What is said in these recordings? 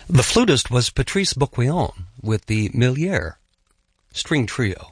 The flutist was Patrice Bocquillon with the Milliere String Trio.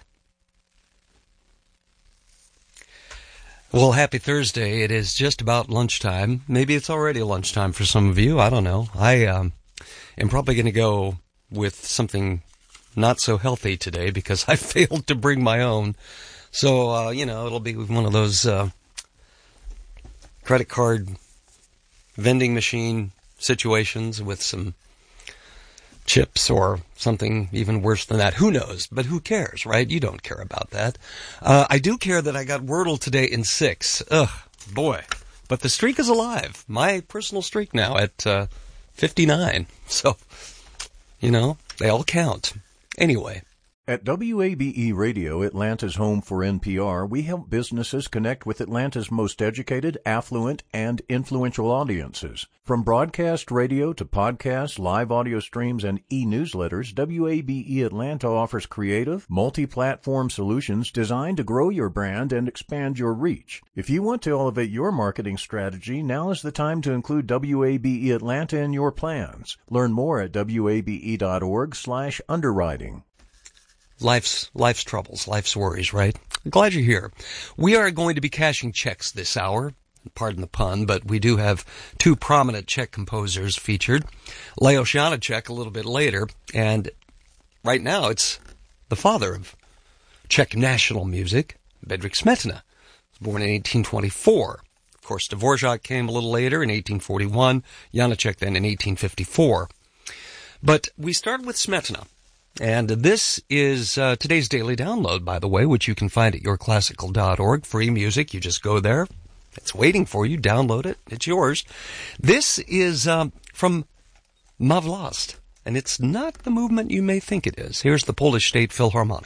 Well, happy Thursday. It is just about lunchtime. Maybe it's already lunchtime for some of you. I don't know. I am probably going to go with something not so healthy today because I failed to bring my own. So, it'll be one of those credit card vending machine situations with some chips or something even worse than that. Who knows? But who cares, right? You don't care about that. I do care that I got Wordle today in 6. Ugh, boy. But the streak is alive. My personal streak now at 59. So, they all count. Anyway. At WABE Radio, Atlanta's home for NPR, we help businesses connect with Atlanta's most educated, affluent, and influential audiences. From broadcast radio to podcasts, live audio streams, and e-newsletters, WABE Atlanta offers creative, multi-platform solutions designed to grow your brand and expand your reach. If you want to elevate your marketing strategy, now is the time to include WABE Atlanta in your plans. Learn more at wabe.org/underwriting. Life's troubles, life's worries, right? I'm glad you're here. We are going to be cashing checks this hour. Pardon the pun, but we do have two prominent Czech composers featured. Leo Janáček a little bit later, and right now it's the father of Czech national music, Bedřich Smetana. He was born in 1824. Of course, Dvorak came a little later in 1841, Janáček then in 1854. But we start with Smetana. And this is today's daily download, by the way, which you can find at yourclassical.org. Free music. You just go there. It's waiting for you. Download it. It's yours. This is from Ma Vlast, and it's not the movement you may think it is. Here's the Polish State Philharmonic.